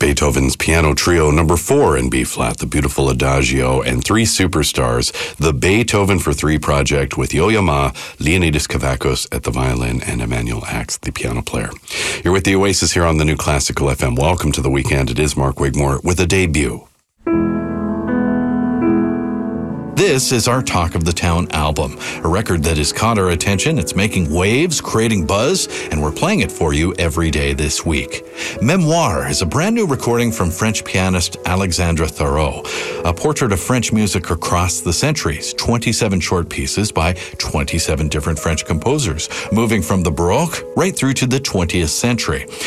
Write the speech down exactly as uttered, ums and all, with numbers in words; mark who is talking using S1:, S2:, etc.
S1: Beethoven's Piano Trio number four in B-flat, the beautiful Adagio, and three superstars, the Beethoven for Three project with Yo-Yo Ma, Leonidas Kavakos at the violin, and Emmanuel Axe, the piano player. You're with the Oasis here on the New Classical F M. Welcome to the weekend. It is Mark Wigmore with a debut. This is our Talk of the Town album, a record that has caught our attention. It's making waves, creating buzz, and we're playing it for you every day this week. Memoir is a brand new recording from French pianist Alexandre Tharaud, a portrait of French music across the centuries, twenty-seven short pieces by twenty-seven different French composers, moving from the Baroque right through to the twentieth century.